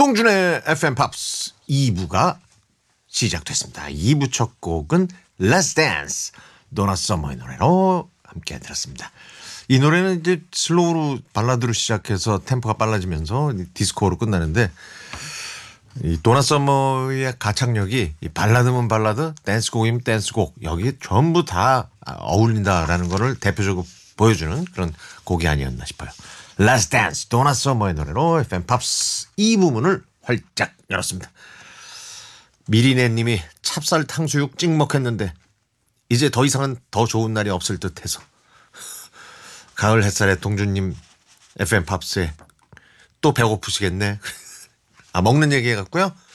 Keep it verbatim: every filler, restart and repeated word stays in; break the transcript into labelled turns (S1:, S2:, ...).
S1: 김봉준의 에프엠 팝스 이 부가 시작됐습니다. 이 부 첫 곡은 Let's Dance, 도나 서머의 노래로 함께 들었습니다. 이 노래는 이제 슬로우로 발라드로 시작해서 템포가 빨라지면서 디스코로 끝나는데 이 도나 서머의 가창력이 이 발라드면 발라드, 댄스곡이면 댄스곡 여기 전부 다 어울린다라는 거를 대표적으로 보여주는 그런 곡이 아니었나 싶어요. Let's Dance, 도나 서머의 노래로 에프엠 팝스 이 부문을 활짝 열었습니다. 미리네 님이 찹쌀 탕수육 찍먹했는데 이제 더 이상은 더 좋은 날이 없을 듯해서 가을 햇살에 동준님 에프엠 팝스에 또 배고프시겠네. 아 먹는 얘기 해갖고요.